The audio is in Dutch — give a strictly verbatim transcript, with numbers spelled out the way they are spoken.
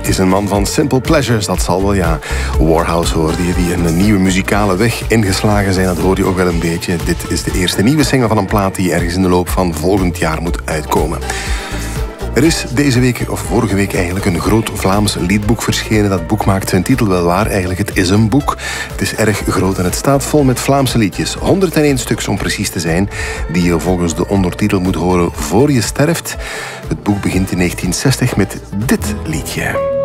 is een man van Simple Pleasures, dat zal wel, ja. Warhouse hoorde je, die een nieuwe muzikale weg ingeslagen zijn. Dat hoor je ook wel een beetje. Dit is de eerste nieuwe single van een plaat die ergens in de loop van volgend jaar moet uitkomen. Er is deze week, of vorige week eigenlijk, een groot Vlaams liedboek verschenen. Dat boek maakt zijn titel wel waar. Eigenlijk, het is een boek. Het is erg groot en het staat vol met Vlaamse liedjes. honderdéén stuks om precies te zijn, die je volgens de ondertitel moet horen voor je sterft. Het boek begint in negentien zestig met dit liedje.